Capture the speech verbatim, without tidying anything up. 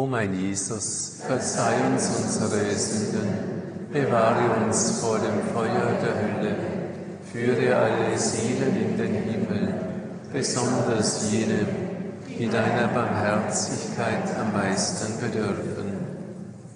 O mein Jesus, verzeih uns unsere Sünden, bewahre uns vor dem Feuer der Hölle, führe alle Seelen in den Himmel, besonders jene, die deiner Barmherzigkeit am meisten bedürfen.